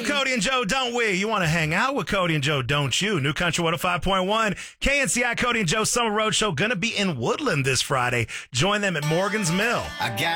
Cody and Joe, don't we? You want to hang out with Cody and Joe, don't you? New Country 105.1, KNCI Cody and Joe Summer Road Show, going to be in Woodland this Friday. Join them at Morgan's Mill. I got